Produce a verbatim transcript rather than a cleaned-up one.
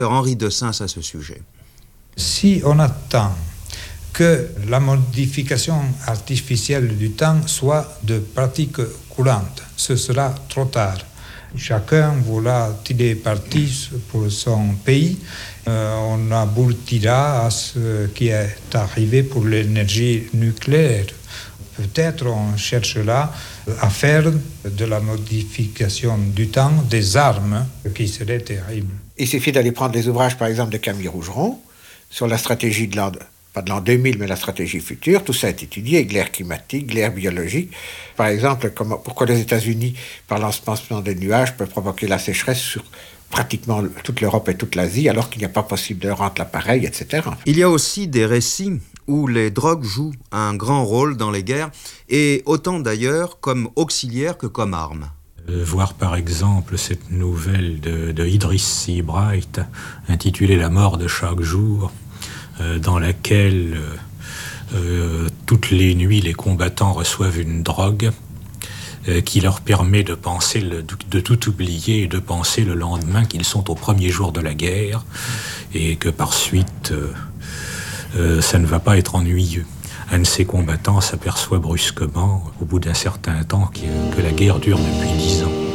Henri Dessins à ce sujet. Si on attend que la modification artificielle du temps soit de pratique courante, ce sera trop tard. Chacun voudra tirer parti pour son pays. Euh, on aboutira à ce qui est arrivé pour l'énergie nucléaire. Peut-être on cherchera à faire de la modification du temps des armes qui seraient terribles. Il suffit d'aller prendre les ouvrages, par exemple, de Camille Rougeron, sur la stratégie de l'an, pas de l'an deux mille, mais la stratégie future. Tout ça est étudié, guerre climatique, guerre biologique. Par exemple, comment, pourquoi les États-Unis, par l'ensemencement des nuages, peuvent provoquer la sécheresse sur pratiquement toute l'Europe et toute l'Asie, alors qu'il n'y a pas possible de rendre l'appareil, et cetera. Il y a aussi des récits où les drogues jouent un grand rôle dans les guerres, et autant d'ailleurs comme auxiliaires que comme armes. Euh, voir par exemple cette nouvelle de, de Idriss Seabright, intitulée « La mort de chaque jour », euh, dans laquelle euh, euh, toutes les nuits les combattants reçoivent une drogue euh, qui leur permet de penser, le, de tout oublier et de penser le lendemain qu'ils sont au premier jour de la guerre et que par suite euh, euh, ça ne va pas être ennuyeux. Un de ces combattants s'aperçoit brusquement, au bout d'un certain temps, que la guerre dure depuis dix ans.